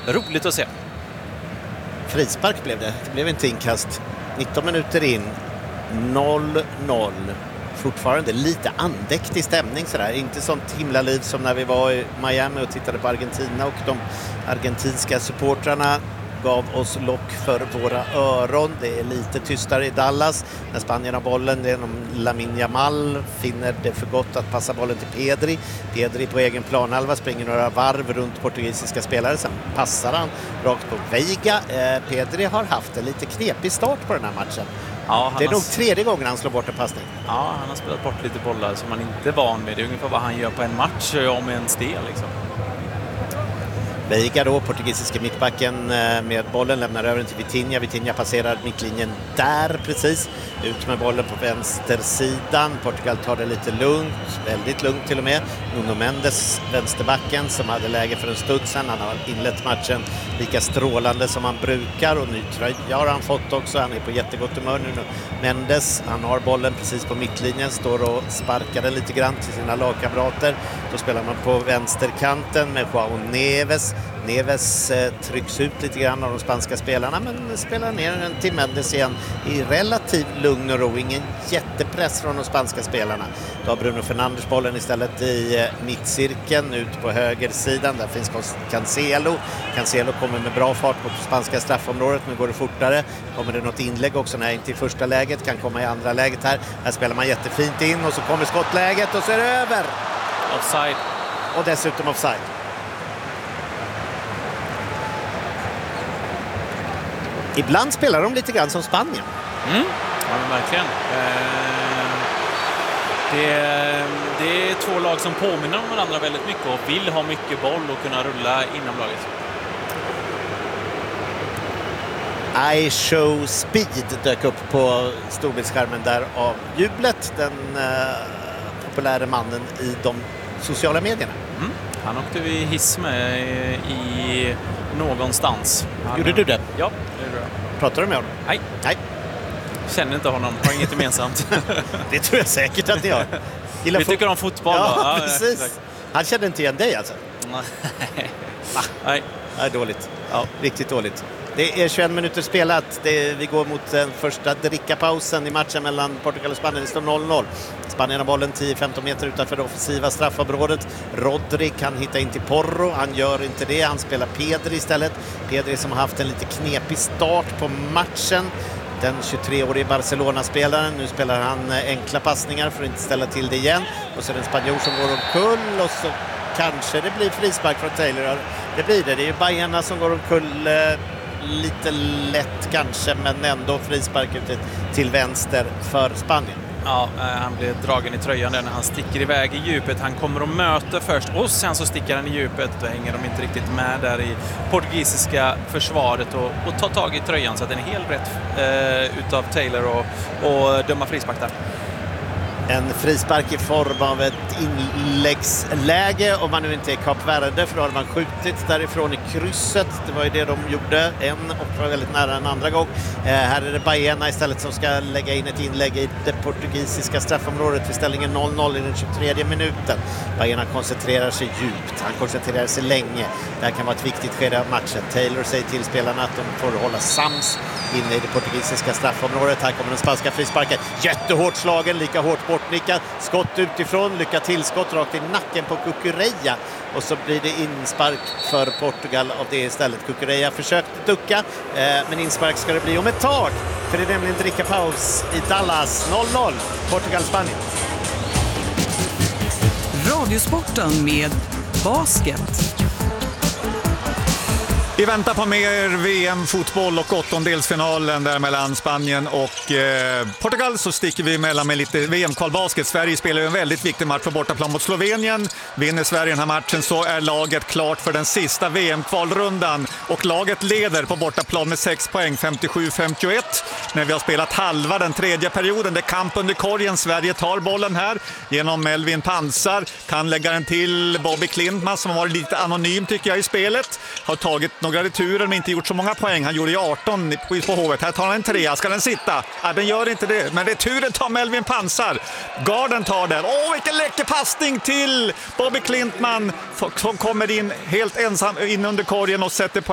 roligt att se. Frispark blev det. Det blev inte inkast. 19 minuter in. 0-0. Fortfarande lite andäktig stämning sådär. Inte sånt himla liv som när vi var i Miami och tittade på Argentina och de argentinska supportrarna gav oss lock för våra öron. Det är lite tystare i Dallas när Spanien har bollen genom Lamine Yamal, finner det för gott att passa bollen till Pedri. Pedri på egen planhalva springer några varv runt portugisiska spelare, sen passar han rakt på Veiga. Pedri har haft en lite knepig start på den här matchen. Ja, det är nog tredje gången han slår bort en passning. Ja, han har spelat bort lite bollar som man inte är van med. Det är ungefär vad han gör på en match om en stel liksom. Veiga då, portugisiska mittbacken med bollen, lämnar över den till Vitinha. Vitinha passerar mittlinjen där precis. Ut med bollen på vänstersidan. Portugal tar det lite lugnt, väldigt lugnt till och med. Nuno Mendes, vänsterbacken, som hade läge för en stund sedan. Han har inlett matchen lika strålande som han brukar och ny tröja har han fått också. Han är på jättegott humör nu. Mendes, han har bollen precis på mittlinjen, står och sparkar den lite grann till sina lagkamrater. Då spelar man på vänsterkanten med Joao Neves. Neves trycks ut lite grann av de spanska spelarna, men spelar ner den till Mendes igen i relativt lugn och ro. Ingen jättepress från de spanska spelarna. Då har Bruno Fernandes bollen istället i mittcirkeln ut på högersidan. Där finns Cancelo. Cancelo kommer med bra fart på spanska straffområdet, men går det fortare. Kommer det något inlägg också? Nej, inte i första läget, kan komma i andra läget här. Här spelar man jättefint in och så kommer skottläget och så är det över. Offside. Och dessutom offside. Ibland spelar de lite grann som Spanien. Ja, men verkligen. Det är två lag som påminner om varandra väldigt mycket och vill ha mycket boll och kunna rulla inom laget. I Show Speed dök upp på storbildsskärmen där av jublet, den populära mannen i de sociala medierna. Han åkte vi hiss med i någonstans. Gjorde du det? Ja, det gjorde jag. Pratar du med honom? Nej. Känner inte honom, har inget gemensamt. Det tror jag säkert att ni har. Vi tycker om fotboll. Ja, precis. Han kände inte igen dig alltså? Nej. Det är dåligt. Ja, riktigt dåligt. Det är 21 minuter spelat. Vi går mot den första drickapausen i matchen mellan Portugal och Spanien. Det står 0-0. Spanien har bollen 10-15 meter utanför det offensiva straffområdet. Rodri kan hitta in till Porro. Han gör inte det. Han spelar Pedri istället. Pedri som har haft en lite knepig start på matchen. Den 23-årige Barcelona-spelaren. Nu spelar han enkla passningar för att inte ställa till det igen. Och så är det en spanjor som går omkull och så kanske det blir frispark från Taylor. Det blir det. Det är ju Baena som går omkull lite lätt kanske, men ändå frispark ut till vänster för Spanien. Ja, han blir dragen i tröjan när han sticker iväg i djupet. Han kommer och möter först och sen så sticker han i djupet. Då hänger de inte riktigt med där i portugisiska försvaret och tar tag i tröjan så att den är helt rätt utav Taylor och döma frispark där. En frispark i form av ett inläggsläge om man nu inte är Kap Verde, för då hade man skjutit därifrån i krysset. Det var ju det de gjorde och var väldigt nära en andra gång. Här är det Baena istället som ska lägga in ett inlägg i det portugisiska straffområdet vid ställningen 0-0 i den 23 minuten. Baena koncentrerar sig djupt, han koncentrerar sig länge. Det här kan vara ett viktigt skede av matchen. Taylor säger till spelarna att de får hålla sams inne i det portugisiska straffområdet. Här kommer den spanska frisparken. Jättehårt slagen, lika hårt bortnickad. Skott utifrån, lycka tillskott rakt i nacken på Cucurella. Och så blir det inspark för Portugal av det istället. Cucurella försökte ducka, men inspark ska det bli om ett tag. För det är nämligen drickapaus i Dallas. 0-0, Portugal-Spanien. Radiosporten med basket. Vi väntar på mer VM-fotboll och åttondelsfinalen där mellan Spanien och Portugal, så sticker vi emellan med lite VM-kvalbasket. Sverige spelar en väldigt viktig match på bortaplan mot Slovenien. Vinner Sverige den här matchen så är laget klart för den sista VM-kvalrundan och laget leder på bortaplan med 6 poäng, 57-51. När vi har spelat halva den tredje perioden. Det är kamp under korgen. Sverige tar bollen här genom Melvin Pansar. Kan lägga den till Bobby Klintman som har varit lite anonym tycker jag i spelet. Har tagit några returer men inte gjort så många poäng. Han gjorde ju 18 på hovet. Här tar han en 3. Ska den sitta? Ja, den gör inte det. Men returen tar Melvin Pansar. Garden tar den. Vilken läcker passning till Bobby Klintman som kommer in helt ensam in under korgen och sätter på